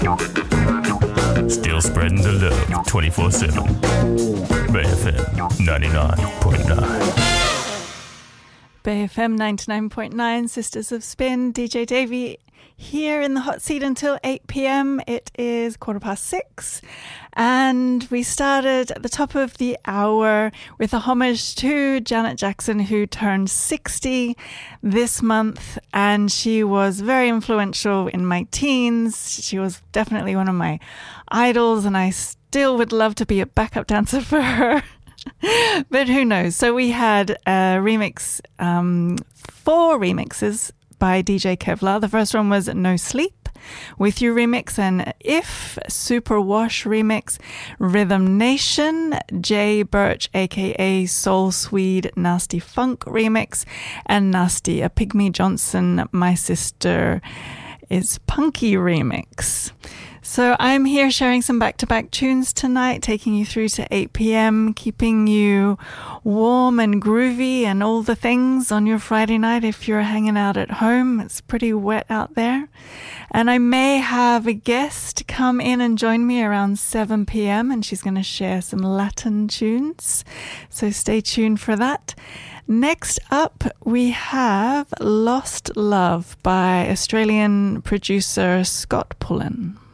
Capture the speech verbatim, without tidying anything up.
Still spreading the love twenty-four seven. Bay F M ninety-nine point nine. Bay F M ninety-nine point nine, Sisters of Spin, D J Davey here in the hot seat until eight p.m. It is quarter past six, and we started at the top of the hour with a homage to Janet Jackson, who turned sixty this month, and she was very influential in my teens. She was definitely one of my idols, and I still would love to be a backup dancer for her. But who knows? So we had a remix, um, four remixes by D J Kevlar. The first one was No Sleep, With You remix, and If, Super Wash remix, Rhythm Nation, Jay Birch aka Soul Swede Nasty Funk remix, and Nasty, a Pygmy Johnson, My Sister is Punky remix. So I'm here sharing some back-to-back tunes tonight, taking you through to eight p.m, keeping you warm and groovy and all the things on your Friday night if you're hanging out at home. It's pretty wet out there. And I may have a guest come in and join me around seven p.m, and she's going to share some Latin tunes. So stay tuned for that. Next up, we have Lost Love by Australian producer Scott Pullen.